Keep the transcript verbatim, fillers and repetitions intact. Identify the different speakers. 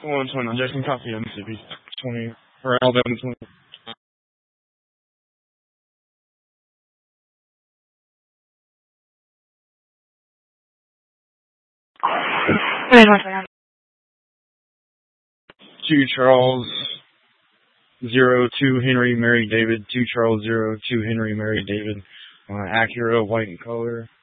Speaker 1: one twenty-nine, Jackson Coffee, Mississippi, twenty, or Alabama, twenty.
Speaker 2: Wait one second.
Speaker 1: Two Charles, zero, two Henry, Mary David, two Charles, zero, two Henry, Mary David, uh, Acura, white in color.